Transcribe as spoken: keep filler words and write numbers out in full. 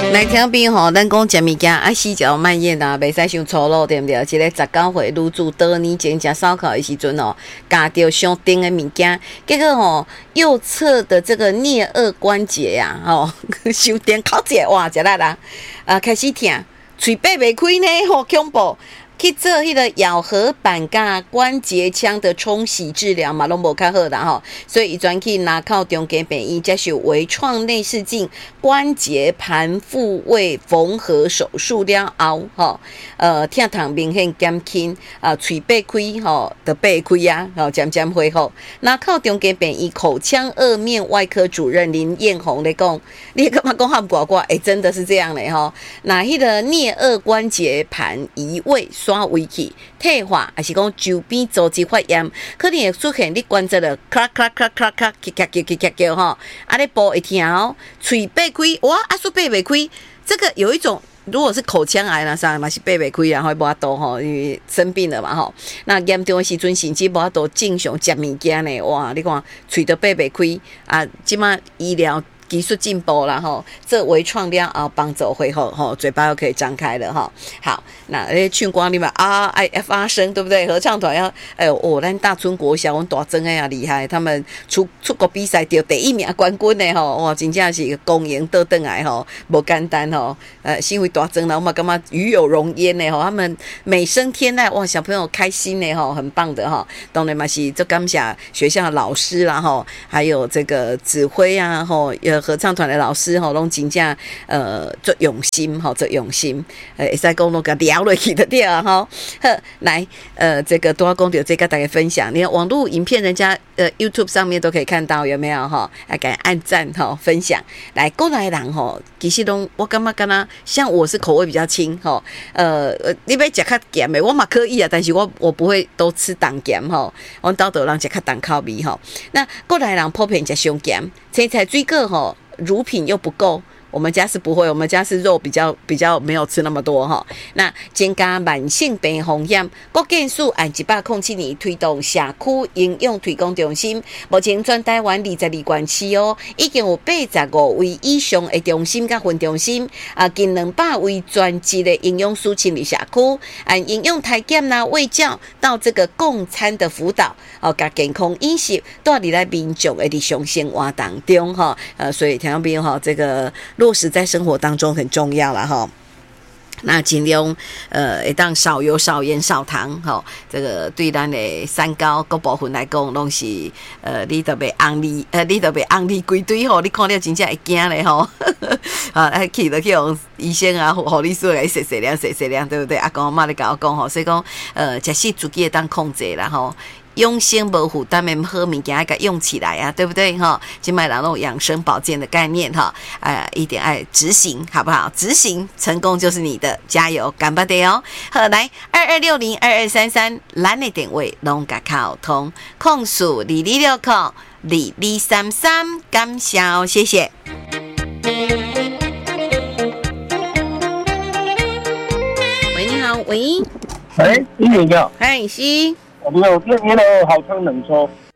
来听边吼，咱讲食物件爱细嚼慢咽啊，袂使伤粗鲁，对不对？一个十九岁女子多年前食烧烤的时阵哦，夹到上顶的物件，结果吼右侧的这个颞颌关节呀、啊，吼受电烤者，哇，食力啦，啊开始痛，嘴巴袂开呢，好恐怖。去做迄个咬合板甲关节腔的冲洗治疗嘛，拢无较好啦吼，所以伊转去拿靠中间病院接受微创内视镜关节盘复位缝合手术了后，吼，呃，疼痛明显减轻，啊，嘴巴开吼，就掰开啊，吼，渐渐恢复。拿靠中间病院口腔颚面外科主任林艳红咧讲，你干嘛讲喊呱呱？哎、欸，真的是这样嘞吼。那迄个颞颌关节盘移位。刷位去退化，还是讲周边组织发炎，可能会出现你关节了，咔咔咔咔咔，咔咔咔咔咔吼，啊，你步会痛哦，嘴闭开，哇，啊，说闭袂开，这个有一种。如果是口腔癌啦，啥嘛是闭袂开，然后无法度吼，因为生病了嘛吼。那严重的时阵，甚至无法度正常食物件呢，哇！你看嘴都闭袂开啊，即马医疗。技术进步了哈，这微创了后帮助恢复哈，嘴巴又可以张开了哈。好，那诶，唱歌你们啊，爱发声对不对？合唱团要哎呦，哦，咱大村国小，我们大真哎呀厉害，他们出出国比赛得第一名冠军呢吼，哇，真正是公赢得登来吼，不简单吼。呃，因为大真了，我们干嘛与有荣焉呢吼？他们美声天籁，哇，小朋友开心呢吼，很棒的哈。当然嘛是就感谢学校的老师啦吼，还有这个指挥啊吼。合唱团的老师吼，拢真正呃做用心吼，做用心，呃，会使讲拢甲聊落去的对啊吼。好，来呃，这个多讲到这个大家分享，你看网络影片，人家呃 YouTube 上面都可以看到，有没有哈？来给按赞哈，分享。来，过来人吼，其实拢我感觉敢若像我是口味比较轻吼，呃，你要食较咸的，我嘛可以啊，但是我我不会都吃重咸吼，我倒倒人食较重口味吼。那过来人普遍食上咸，青菜水果吼。乳品又不够，我们家是不会，我们家是肉比较比较没有吃那么多哈。那增加慢性病风险，国健署按一百零七年推动社区营养推广中心，目前全台湾二十二县市哦，已经有八十五位以上的中心甲分中心，啊，近两百位专职的营养师清理社区，按营养体检啦、卫教到这个供餐的辅导，哦，甲健康饮食都伫咧民众的日常生活当中哈，呃，所以听众朋友哈，这个落实在生活当中很重要啦哈。那尽量呃，会当少油、少盐、少糖，吼，这个对咱的三高各部分来讲，拢是呃，你特别红利，呃，你特别红利规堆吼，你看了真正会惊咧吼，啊，还去了去用医生啊、护理师来洗洗量、洗洗量，对不对？阿公阿妈咧甲我讲吼，所以讲呃，食食自己会当控制啦吼。用心无负担的好物件，给用起来啊，对不对哈？今麦那种养生保健的概念哈，哎，一点爱执行，好不好？执行成功就是你的，加油，干巴得哦！好，来二二六零二二三三，蓝的点位拢甲靠通，控诉二二六控二二三三，感谢，谢谢。喂，你好，喂， 喂，你好， 嗨，是。 我们有店员的好汤冷抽，